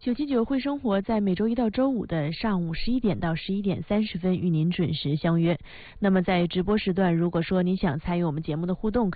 979会生活在每周一到周五的上午11点到11点30分与您准时相约。那么在直播时段，如果说你想参与我们节目的互动，